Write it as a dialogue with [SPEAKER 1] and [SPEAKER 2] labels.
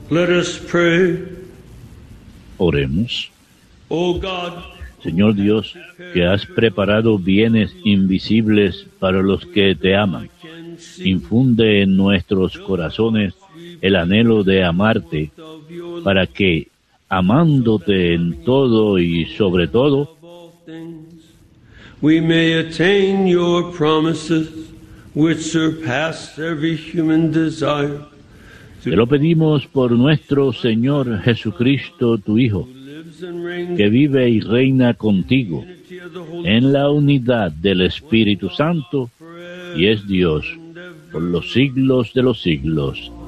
[SPEAKER 1] Let us pray.
[SPEAKER 2] Oremos.
[SPEAKER 1] O God,
[SPEAKER 2] Señor Dios, que has preparado bienes invisibles para los que te aman, infunde en nuestros corazones el anhelo de amarte, para que, amándote en todo y sobre todo,
[SPEAKER 1] we may attain your promises, which surpass every human desire.
[SPEAKER 2] te lo pedimos por nuestro Señor Jesucristo, tu Hijo, que vive y reina contigo en la unidad del Espíritu Santo y es Dios por los siglos de los siglos.